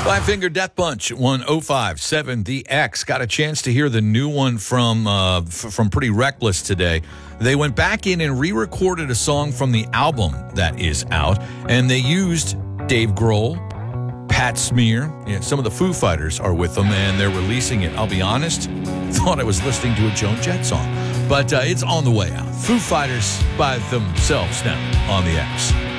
Five Finger Death Punch, 1057. The X got a chance to hear the new one from Pretty Reckless today. They went back in and re-recorded a song from the album that is out, and they used Dave Grohl, Pat Smear. Yeah, some of the Foo Fighters are with them, and they're releasing it. I'll be honest, thought I was listening to a Joan Jett song, but it's on the way out. Foo Fighters by themselves now on the X.